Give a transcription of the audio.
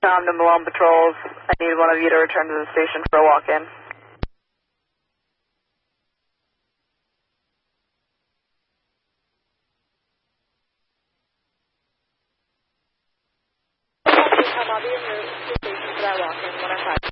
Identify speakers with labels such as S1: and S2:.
S1: Tom to Malone Patrols. I need one of you to return to the station for a walk-in. I'll be in the station for that walk-in when I'm